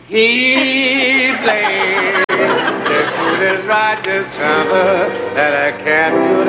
He played the coolest righteous trumpet that I can do